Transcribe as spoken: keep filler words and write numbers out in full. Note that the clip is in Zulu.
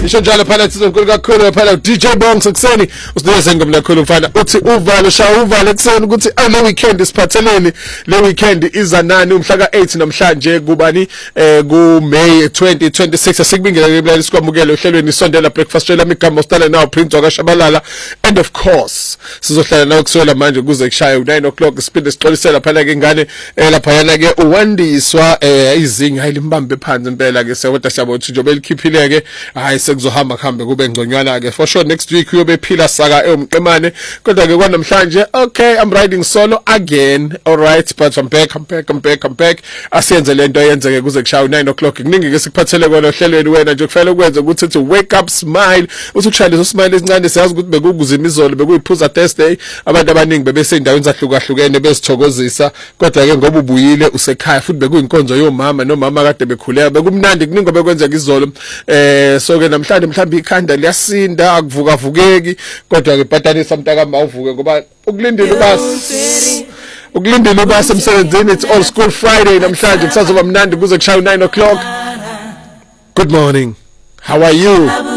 isho njalo phakathi enkulu kakhulu phela D J Bong sekuseni usinikeze ngomla kakhulu mfana uthi uvalo sha uvalo ekseni ukuthi le weekend isiphatheleni le weekend iza nani umhla ka eight namhlanje kubani eh ku May twenty twenty-six asikubingelele ibulali sikwamukele ohlelweni isondela breakfast shela igama ostala nawo Prince wakashabalala and of course sizohlala nawo kuswela manje kuze kushaye nine o'clock isipinde sixolisela phela ke ingane lapha yana ke uwandiswa eh izinga ayilimbambe phansi impela ke sekodwa siyabo ukuthi njobe likhiphileke hayi sekuzohamba kuhambe kube ngconywana ke for sure next week uyobe phila saka emqemane kodwa ke kwanamhlanje okay I'm riding solo again all right but I'm back I'm back I'm back I'm back asiyenze lento yenzeke kuze kushaye nine o'clock kuningi ke sikuphathele kona ohlelweni wena nje kufanele ukwenze ukuthi uthi wake up smile uthi ushaya leso smile esincane siyazi ukuthi bekukuzima izolo bekuyiphuza Thursday abantu abaningi bebese indaweni zahlukahlukene bezithokozisa kodwa ke ngoba ubuyile usekhaya futhi bekuyinkonzo yomama nomama kade bekhuleka bekumnandi kuningi bekwenzeka izolo eh so ke namhlanje mhlawumbe ikhanda liyasinda akuvuka vukeki kodwa ke bhatanisa mntaka mawuvuke ngoba ukulindela ubasi ukulindela ubasi emsebenzini it's all school Friday namhlanje kusazoba mnandi kuze kushaye nine o'clock. Good morning, how are you?